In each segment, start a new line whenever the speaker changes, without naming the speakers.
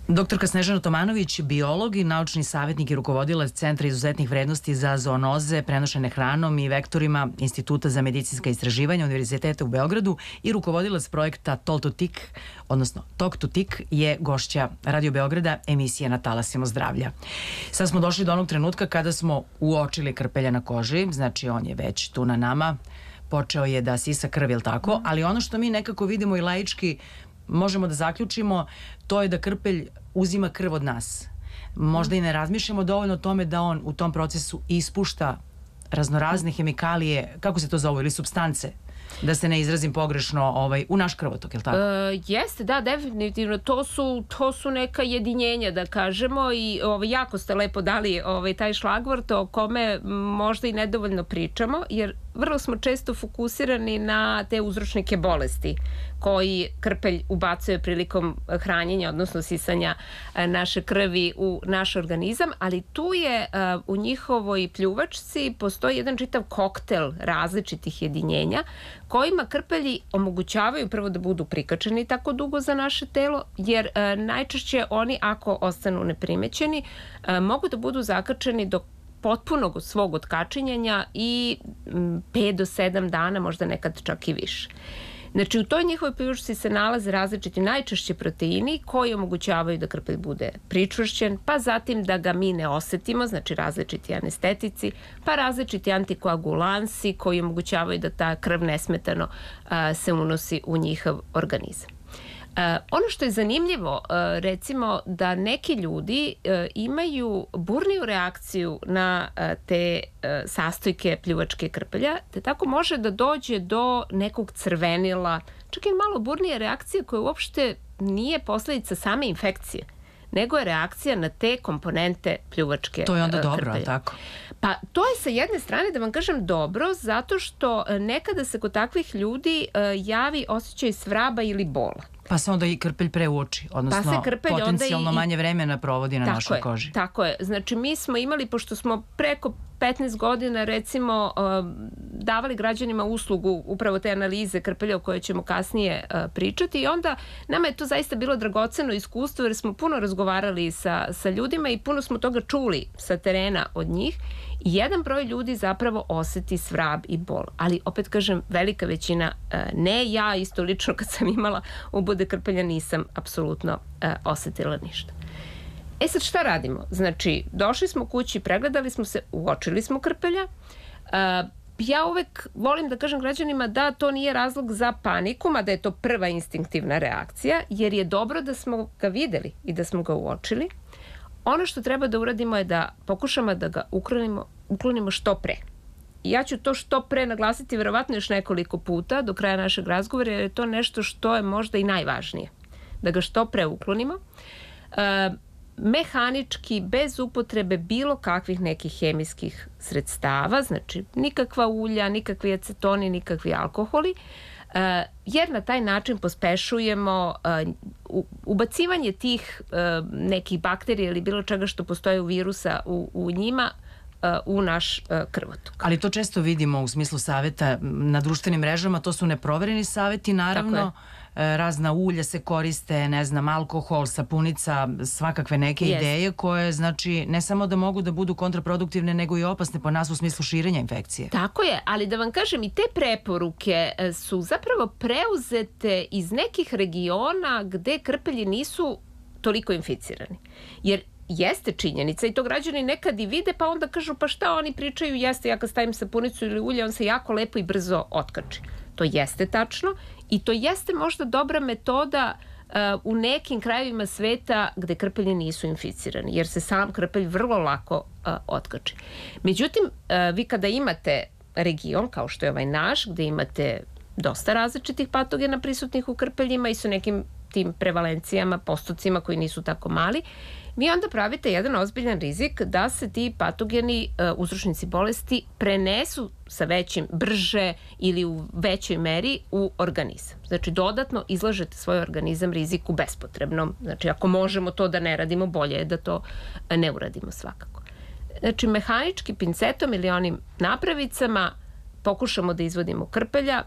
Doktorka Snežana Tomanović, biolog i naučni savjetnik i rukovodilac Centra izuzetnih vrednosti za zoonoze prenošene hranom i vektorima Instituta za medicinska istraživanja Univerziteta u Beogradu i rukovodilac projekta Talk to Tick, odnosno Talk to Tick, je gošća Radio Beograda, emisije Na talasima zdravlja. Sad smo došli do onog trenutka kada smo uočili krpelja na koži, znači on je već tu na nama, počeo je da sisa krv, ili tako, ali ono što mi nekako vidimo i laički možemo da zaključimo, to je da krpelj uzima krv od nas. Možda i ne razmišljamo dovoljno o tome da on u tom procesu ispušta raznorazne hemikalije, kako se to zove, ili supstance, da se ne izrazim pogrešno, u naš krvotok, je li tako?
Jeste, da, definitivno. To su neka jedinjenja, da kažemo, i jako ste lepo dali taj šlagvort o kome možda i nedovoljno pričamo, jer vrlo smo često fokusirani na te uzročnike bolesti koji krpelj ubacuje prilikom hranjenja, odnosno sisanja naše krvi u naš organizam, ali tu je u njihovoj pljuvačci postoji jedan čitav koktel različitih jedinjenja kojima krpelji omogućavaju prvo da budu prikačeni tako dugo za naše telo, jer najčešće oni, ako ostanu neprimećeni, mogu da budu zakačeni do potpunog svog otkačenjanja i 5 do 7 dana, možda nekad čak i više. Znači, u toj njihovoj pljuvačci se nalaze različiti najčešće proteini koji omogućavaju da krpelj bude pričvršćen, pa zatim da ga mi ne osetimo, znači različiti anestetici, pa različiti antikoagulansi koji omogućavaju da ta krv nesmetano se unosi u njihov organizam. Ono što je zanimljivo, recimo da neki ljudi imaju burniju reakciju na te sastojke pljuvačke krpelja, te tako može da dođe do nekog crvenila, čak i malo burnije reakcije koja uopšte nije posledica same infekcije, nego je reakcija na te komponente pljuvačke krpelja.
To je onda dobro, ali tako?
Pa to je sa jedne strane, da vam kažem, dobro, zato što nekada se kod takvih ljudi javi osjećaj svraba ili bola.
Pa se onda i krpelj preuoči, odnosno potencijalno manje vremena provodi na našoj koži.
Tako je. Znači, mi smo imali, pošto smo preko 15 godina, recimo, davali građanima uslugu upravo te analize krpelja o kojoj ćemo kasnije pričati, i onda nama je to zaista bilo dragoceno iskustvo, jer smo puno razgovarali sa ljudima i puno smo toga čuli sa terena od njih. I jedan broj ljudi zapravo oseti svrab i bol. Ali, opet kažem, velika većina ne. Ja isto lično kad sam imala ubude krpelja nisam apsolutno osetila ništa. Sad šta radimo? Znači, došli smo kući, pregledali smo se, uočili smo krpelja. Ja uvek volim da kažem građanima da to nije razlog za paniku, mada je to prva instinktivna reakcija, jer je dobro da smo ga videli i da smo ga uočili. Ono što treba da uradimo je da pokušamo da ga uklonimo što pre. I ja ću to što pre naglasiti verovatno još nekoliko puta do kraja našeg razgovora, jer je to nešto što je možda i najvažnije. Da ga što pre uklonimo. Mehanički, bez upotrebe bilo kakvih nekih hemijskih sredstava, znači nikakva ulja, nikakvi acetoni, nikakvi alkoholi, jer na taj način pospešujemo ubacivanje tih nekih bakterija ili bilo čega što postoje u virusa u njima u naš krvotok.
Ali to često vidimo u smislu saveta na društvenim mrežama, to su neprovereni saveti, naravno. Razna ulja se koriste, ne znam, alkohol, sapunica, svakakve neke ideje koje, znači, ne samo da mogu da budu kontraproduktivne, nego i opasne po nas u smislu širenja infekcije.
Tako je, ali da vam kažem, i te preporuke su zapravo preuzete iz nekih regiona gde krpelji nisu toliko inficirani. Jer jeste činjenica, i to građani nekad i vide, pa onda kažu, pa šta oni pričaju, jeste, ja kad stavim sapunicu ili ulje, on se jako lepo i brzo otkači. To jeste tačno i to jeste možda dobra metoda u nekim krajevima sveta gde krpelji nisu inficirani, jer se sam krpelj vrlo lako otkači. Međutim, vi kada imate region, kao što je ovaj naš, gde imate dosta različitih patogena prisutnih u krpeljima i su nekim tim prevalencijama, postocima koji nisu tako mali, vi onda pravite jedan ozbiljan rizik da se ti patogeni uzročnici bolesti prenesu sa brže ili u većoj meri u organizam. Znači, dodatno izlažete svoj organizam riziku bespotrebnom. Znači, ako možemo to da ne radimo, bolje je da to ne uradimo svakako. Znači, mehanički pincetom ili onim napravicama pokušamo da izvodimo krpelja,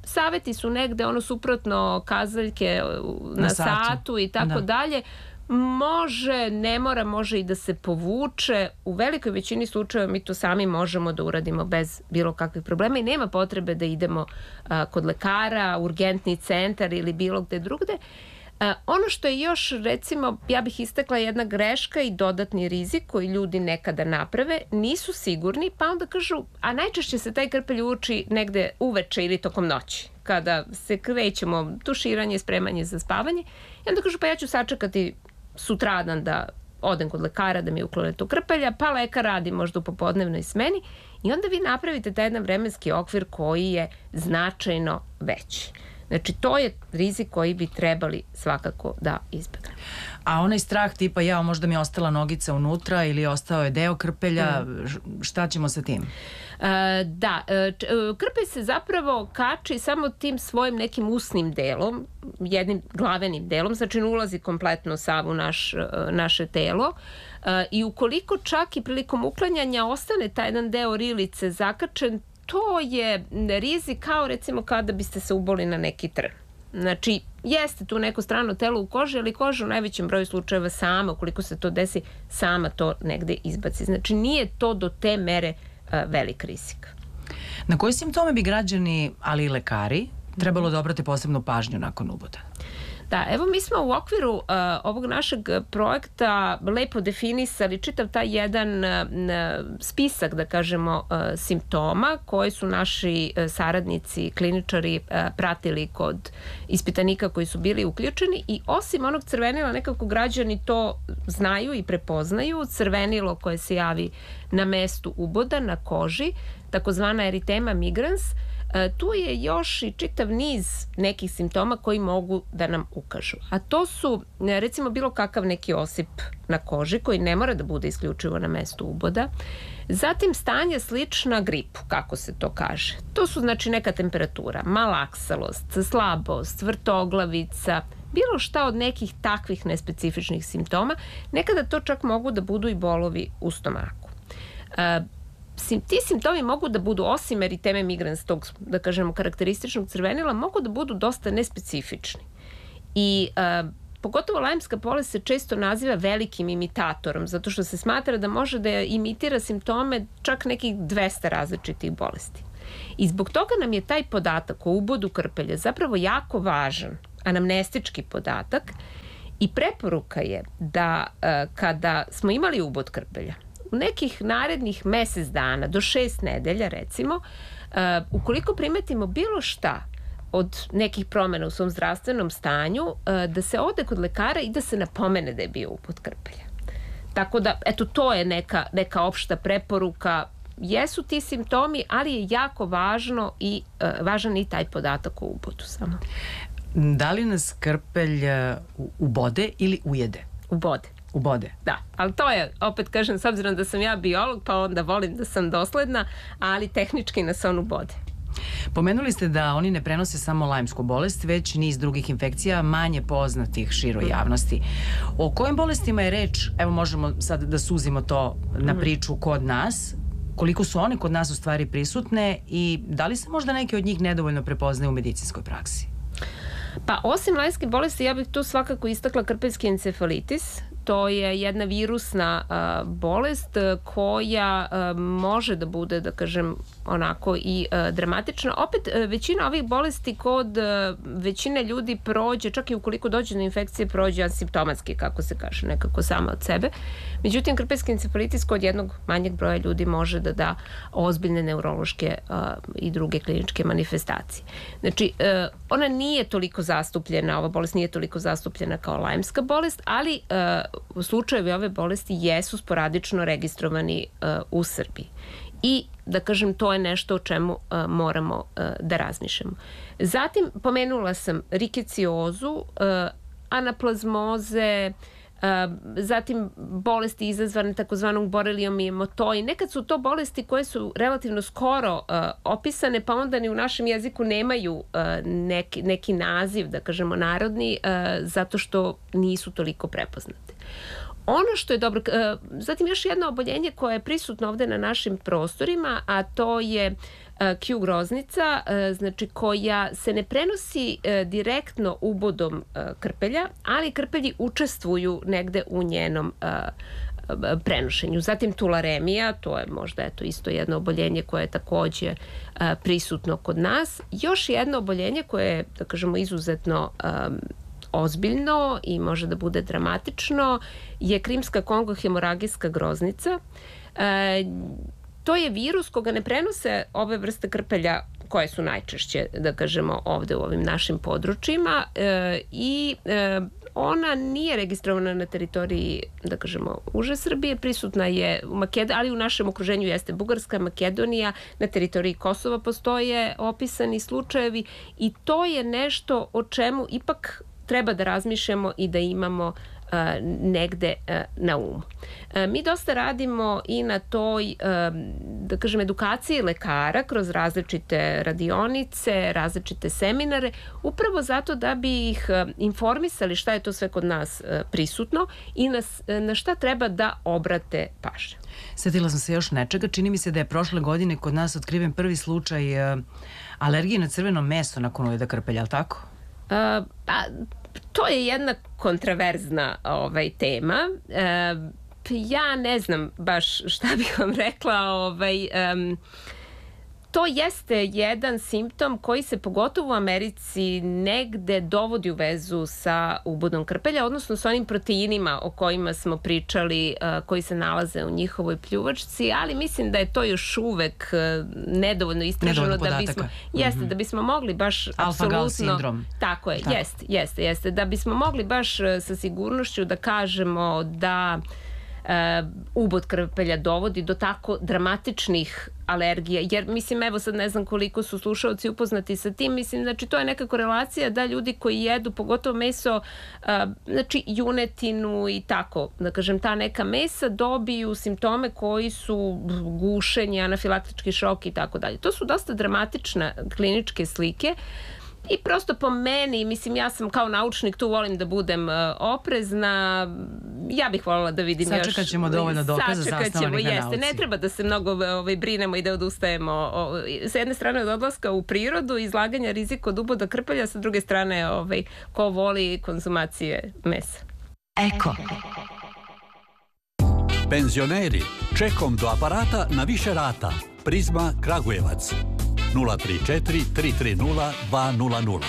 saveti su negde suprotno kazaljke na satu i tako dalje. Može, ne mora, može i da se povuče. U velikoj većini slučajeva mi to sami možemo da uradimo bez bilo kakvih problema i nema potrebe da idemo kod lekara, urgentni centar ili bilo gde drugde. Ono što je još, recimo, ja bih istakla jedna greška i dodatni rizik koji ljudi nekada naprave, nisu sigurni, pa onda kažu, a najčešće se taj krpelj uči negde uveče ili tokom noći, kada se krećemo, tuširanje, spremanje za spavanje, i onda kažu, pa ja ću sačekati sutradan da odem kod lekara da mi uklone to krpelja, pa lekar radi možda u popodnevnoj smeni i onda vi napravite taj jedan vremenski okvir koji je značajno veći. Znači, to je rizik koji bi trebali svakako da izbegnemo.
A onaj strah tipa, možda mi je ostala nogica unutra ili ostao je deo krpelja, šta ćemo sa tim?
Krpelj se zapravo kači samo tim svojim nekim usnim delom, jednim glavenim delom, znači ne ulazi kompletno sav u naše telo i ukoliko čak i prilikom uklanjanja ostane taj jedan deo rilice zakačen, to je rizik kao recimo kada biste se uboli na neki trn. Znači, jeste tu neko strano telo u koži, ali koža u najvećem broju slučajeva sama, ukoliko se to desi, sama to negde izbaci. Znači, nije to do te mere velik rizik.
Na koje simptome bi građani, ali i lekari, trebalo da obrate posebnu pažnju nakon uboda?
Da, evo mi smo u okviru ovog našeg projekta lepo definisali čitav taj jedan spisak, da kažemo, simptoma koje su naši saradnici, kliničari pratili kod ispitanika koji su bili uključeni i osim onog crvenila nekako građani to znaju i prepoznaju, crvenilo koje se javi na mestu uboda, na koži, takozvana eritema migrans. Tu je još i čitav niz nekih simptoma koji mogu da nam ukažu. A to su, recimo, bilo kakav neki osip na koži koji ne mora da bude isključivo na mestu uboda. Zatim stanja slična gripu, kako se to kaže. To su, znači, neka temperatura, malaksalost, slabost, vrtoglavica, bilo šta od nekih takvih nespecifičnih simptoma. Nekada to čak mogu da budu i bolovi u stomaku. Ti simptomi mogu da budu, osim eriteme migrans, tog, da kažemo, karakterističnog crvenila, mogu da budu dosta nespecifični. I pogotovo Lajmska bolest se često naziva velikim imitatorom, zato što se smatra da može da imitira simptome čak nekih 200 različitih bolesti. I zbog toga nam je taj podatak o ubodu krpelja zapravo jako važan, anamnestički podatak, i preporuka je da kada smo imali ubod krpelja, u nekih narednih mesec dana, do 6 nedelja recimo, ukoliko primetimo bilo šta od nekih promjena u svom zdravstvenom stanju, da se ode kod lekara i da se napomene da je bio ubod krpelja. Tako da, eto, to je neka opšta preporuka. Jesu ti simptomi, ali je jako važan i taj podatak o ubodu samo.
Da li nas krpelj ubode ili ujede?
Ubode.
Ubode.
Da, ali to je, opet kažem, s obzirom da sam ja biolog, pa onda volim da sam dosledna, ali tehnički nas on ubode.
Pomenuli ste da oni ne prenose samo lajmsku bolest, već niz drugih infekcija manje poznatih široj javnosti. O kojim bolestima je reč? Evo, možemo sad da suzimo to na priču kod nas. Koliko su one kod nas u stvari prisutne i da li se možda neke od njih nedovoljno prepoznaju u medicinskoj praksi?
Pa, osim lajmske bolesti, ja bih tu svakako istakla krpeljski encefalitis. To je jedna virusna bolest koja može da bude, da kažem, onako i dramatična. Opet, većina ovih bolesti kod većine ljudi prođe, čak i ukoliko dođe do infekcije, prođe asimptomatski, kako se kaže, nekako sama od sebe. Međutim, krpeljski encefalitis kod jednog manjeg broja ljudi može da da ozbiljne neurološke i druge kliničke manifestacije. Znači, ona nije toliko zastupljena, ova bolest nije toliko zastupljena kao lajmska bolest, ali slučajevi ove bolesti jesu sporadično registrovani u Srbiji. I, da kažem, to je nešto o čemu moramo da razmišljamo. Zatim, pomenula sam rikeciozu, anaplazmoze, zatim bolesti izazvane takozvanog boreliomijemotoi. Nekad su to bolesti koje su relativno skoro opisane, pa onda ni u našem jeziku nemaju neki naziv, da kažemo, narodni, zato što nisu toliko prepoznate. Ono što je dobro, zatim još jedno oboljenje koje je prisutno ovde na našim prostorima, a to je Q groznica, znači koja se ne prenosi direktno ubodom krpelja, ali krpelji učestvuju negde u njenom prenošenju. Zatim tularemija, to je možda isto jedno oboljenje koje je takođe prisutno kod nas. Još jedno oboljenje koje je, da kažemo, izuzetno ozbiljno i može da bude dramatično je krimska kongohemoragijska groznica. To je virus koga ne prenose ove vrste krpelja koje su najčešće, da kažemo, ovde u ovim našim područjima i ona nije registrovana na teritoriji, da kažemo, uže Srbije, prisutna je u Makedoniji, ali u našem okruženju jeste Bugarska, Makedonija, na teritoriji Kosova postoje opisani slučajevi i to je nešto o čemu ipak treba da razmišljamo i da imamo negde na umu. Mi dosta radimo i na toj, da kažem, edukaciji lekara kroz različite radionice, različite seminare, upravo zato da bi ih informisali šta je to sve kod nas prisutno i na šta treba da obrate pažnju.
Setila sam se još nečega. Čini mi se da je prošle godine kod nas otkriven prvi slučaj alergije na crveno meso nakon ujeda krpelja, ali tako?
To je jedna kontraverzna tema. Ja ne znam baš šta bih vam rekla. To jeste jedan simptom koji se pogotovo u Americi negde dovodi u vezu sa ubodom krpelja, odnosno sa onim proteinima o kojima smo pričali, koji se nalaze u njihovoj pljuvačci, ali mislim da je to još uvek nedovoljno istraženo da bismo, da bismo mogli baš apsolutno...
Alpha-gal sindrom.
Tako je, jeste. Da bismo mogli baš sa sigurnošću da kažemo da ubod krpelja dovodi do tako dramatičnih alergija, jer mislim, evo sad ne znam koliko su slušalci upoznati sa tim, mislim, znači to je nekako relacija da ljudi koji jedu, pogotovo meso, znači junetinu i tako, da kažem, ta neka mesa dobiju simptome koji su gušenje, anafilaktički šok i tako dalje. To su dosta dramatične kliničke slike. I prosto po meni, mislim, ja sam kao naučnik, tu volim da budem oprezna, ja bih voljela da vidim još...
Sačekat ćemo dovoljno dokaza zasnovanih na nauci.
Ne treba da se mnogo brinemo i da odustajemo. Sa jedne strane od odlaska u prirodu, izlaganja rizika od uboda krpelja, sa druge strane ko voli konzumacije mesa.
Eko. Penzioneri, čekom do aparata na više rata. Prizma Kragujevac. 034 330 200.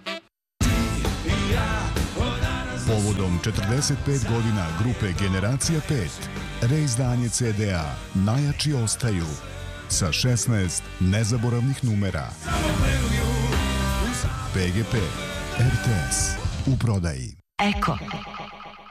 Povodom 45 godina grupe Generacija 5, reizdanje CD-a Najjači ostaju sa 16 nezaboravnih numera. PGP, RTS, u prodaji.
Eko.